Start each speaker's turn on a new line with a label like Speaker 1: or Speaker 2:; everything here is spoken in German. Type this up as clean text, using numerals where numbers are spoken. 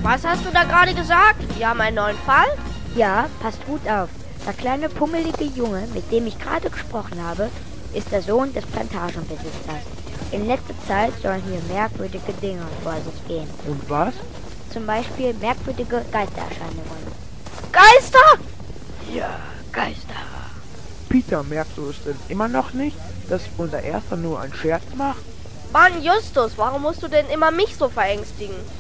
Speaker 1: Was hast du da gerade gesagt? Wir haben einen neuen Fall?
Speaker 2: Ja, passt gut auf. Der kleine pummelige Junge, mit dem ich gerade gesprochen habe, ist der Sohn des Plantagenbesitzers. In letzter Zeit sollen hier merkwürdige Dinge vor sich gehen.
Speaker 3: Und was?
Speaker 2: Zum Beispiel merkwürdige Geistererscheinungen.
Speaker 1: Geister!
Speaker 3: Ja, Geister. Peter, merkst du es denn immer noch nicht, dass unser Erster nur einen Scherz macht?
Speaker 1: Mann, Justus, warum musst du denn immer mich so verängstigen?